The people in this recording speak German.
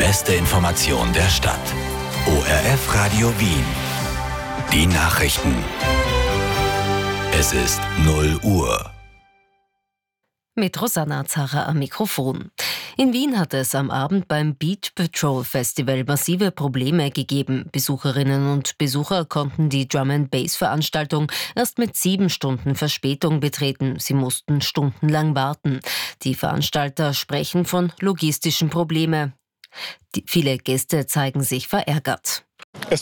beste Information der Stadt. ORF Radio Wien. Die Nachrichten. Es ist 0 Uhr. Mit Rosanna Zara am Mikrofon. In Wien hat es am Abend beim Beat Patrol Festival massive Probleme gegeben. Besucherinnen und Besucher konnten die Drum-and-Bass-Veranstaltung erst mit 7 Stunden Verspätung betreten. Sie mussten stundenlang warten. Die Veranstalter sprechen von logistischen Problemen. Viele Gäste zeigen sich verärgert.